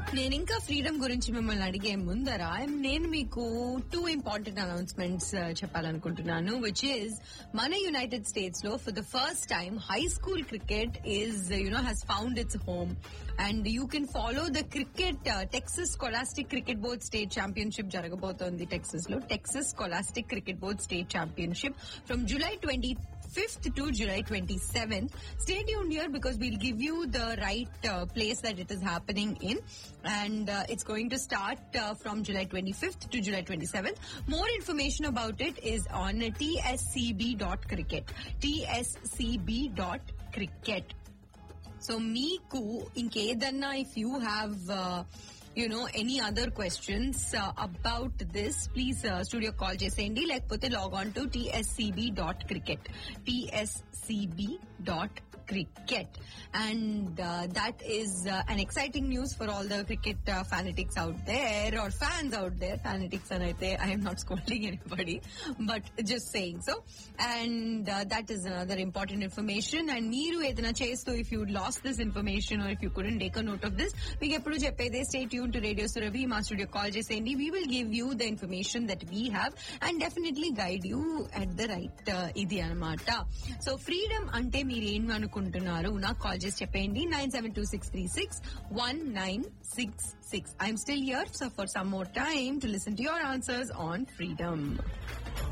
నేను ఇంకా ఫ్రీడమ్ గురించి మిమ్మల్ని అడిగే ముందర నేను మీకు 2 ఇంపార్టెంట్ అనౌన్స్మెంట్స్ చెప్పాలనుకుంటున్నాను, విచ్ ఇస్ మన యునైటెడ్ స్టేట్స్ లో for the first time high school cricket is has found its home, and you can follow the cricket Texas Scholastic Cricket Board State Championship జరగబోతోంది టెక్సస్ లో. Texas Scholastic Cricket Board State Championship from July 25th to July 27th. Stay tuned here because we'll give you the right place that it is happening in, and it's going to start from July 25th to July 27th. More information about it is on tscb.cricket. tscb.cricket. So meeku inkedanna, if you have any other questions about this, please studio call cheseyandi, lekapothe log on to tscb.cricket. tscb.cricket. And that is an exciting news for all the cricket fanatics out there, or fans out there. Fanatics anaithe I am not scolding anybody, but just saying so. And that is another important information. And meeru edana chestu, if you lost this information or if you couldn't take a note of this, meeku eppudu cheppede stay tuned to Radio Surabhi. Ma studio call cheseyandi. We will give you the information that we have and definitely guide you at the right idi anamata. So freedom ante meer em anukuntunnaru na call chesi cheppandi 9726361966. I'm still here so for some more time to listen to your answers on freedom.